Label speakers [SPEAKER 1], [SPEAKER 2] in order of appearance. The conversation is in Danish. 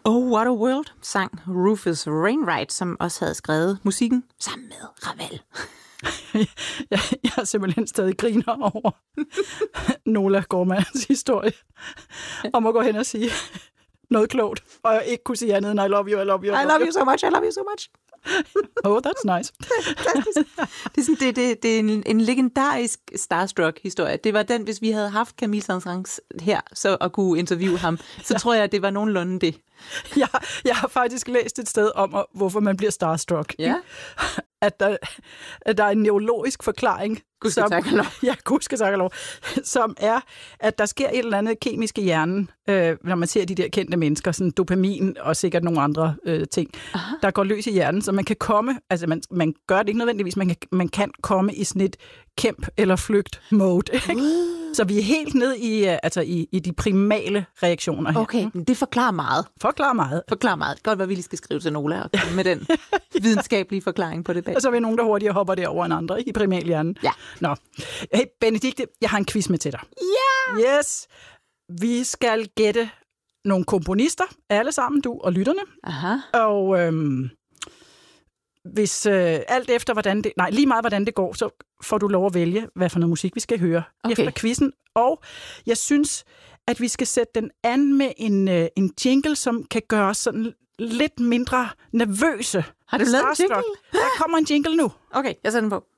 [SPEAKER 1] Oh, What a World sang Rufus Wainwright, som også havde skrevet musikken sammen med Ravel.
[SPEAKER 2] Jeg simpelthen stadig griner over Nola Gormans historie om at gå hen og sige noget klogt, og jeg ikke kunne sige andet end I love you, I love you,
[SPEAKER 1] I love you so much, I love you so much.
[SPEAKER 2] Oh, that's nice.
[SPEAKER 1] Det er en legendarisk starstruck-historie. Det var den, hvis vi havde haft Camille Saint-Saëns her, så at kunne interviewe ham, så tror jeg, det var nogenlunde det.
[SPEAKER 2] Jeg har faktisk læst et sted om, hvorfor man bliver starstruck.
[SPEAKER 1] Ja.
[SPEAKER 2] At der er en neurologisk forklaring, som er, at der sker et eller andet kemisk i hjernen, når man ser de der kendte mennesker, sådan dopamin og sikkert nogle andre ting, der går løs i hjernen, så man kan komme, altså man gør det ikke nødvendigvis, man kan komme i sådan et kæmp eller flygt mode. Så vi er helt ned i de primale reaktioner her.
[SPEAKER 1] Okay, det forklarer meget. Forklarer meget. Godt, hvad vi lige skal skrive til Nola og med den videnskabelige forklaring på det bag.
[SPEAKER 2] Og så er vi nogen, der hurtigere hopper derover end andre i primalhjernen.
[SPEAKER 1] Ja.
[SPEAKER 2] Nå. Hey, Benedikte, jeg har en quiz med til dig.
[SPEAKER 1] Ja!
[SPEAKER 2] Yeah! Yes! Vi skal gætte nogle komponister, alle sammen, du og lytterne.
[SPEAKER 1] Aha.
[SPEAKER 2] Og hvis alt efter, lige meget hvordan det går, så får du lov at vælge, hvad for noget musik vi skal høre efter quizzen. Og jeg synes, at vi skal sætte den an med en jingle, som kan gøre os sådan lidt mindre nervøse.
[SPEAKER 1] Har du lavet en jingle?
[SPEAKER 2] Der kommer en jingle nu.
[SPEAKER 1] Okay, jeg sætter den på.